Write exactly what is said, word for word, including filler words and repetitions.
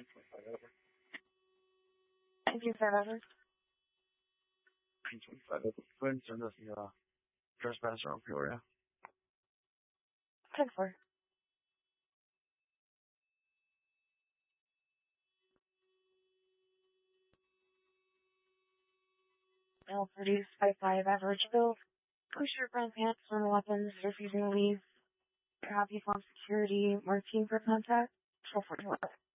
nine twenty-five over. Thank you, sir. Over. nine twenty-five over. Go ahead and send us the uh, trespasser on Peoria. ten four. Male produced by five average build. Kosher brown pants, on weapons, refusing leave. Copy from security, Martin for contact. twelve forty-one.